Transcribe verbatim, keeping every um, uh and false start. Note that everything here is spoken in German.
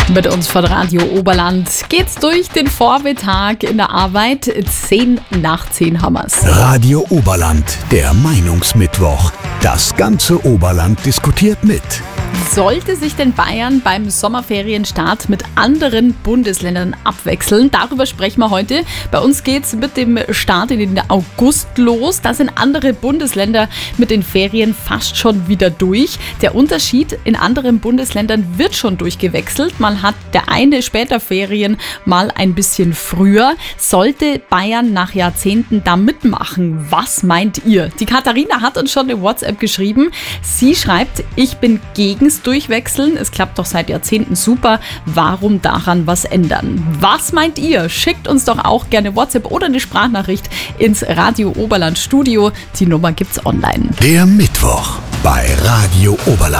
Mit uns von Radio Oberland geht's durch den Vormittag in der Arbeit. Zehn nach zehn haben wir's. Radio Oberland, der Meinungsmittwoch. Das ganze Oberland diskutiert mit. Sollte sich denn Bayern beim Sommerferienstart mit anderen Bundesländern abwechseln? Darüber sprechen wir heute. Bei uns geht's mit dem Start in den August los. Da sind andere Bundesländer mit den Ferien fast schon wieder durch. Der Unterschied: in anderen Bundesländern wird schon durchgewechselt. Mal hat der eine später Ferien, mal ein bisschen früher. Sollte Bayern nach Jahrzehnten da mitmachen? Was meint ihr? Die Katharina hat uns schon eine WhatsApp geschrieben. Sie schreibt: Ich bin gegens Durchwechseln. Es klappt doch seit Jahrzehnten super. Warum daran was ändern? Was meint ihr? Schickt uns doch auch gerne WhatsApp oder eine Sprachnachricht ins Radio Oberland Studio. Die Nummer gibt's online. Der Mittwoch bei Radio Oberland.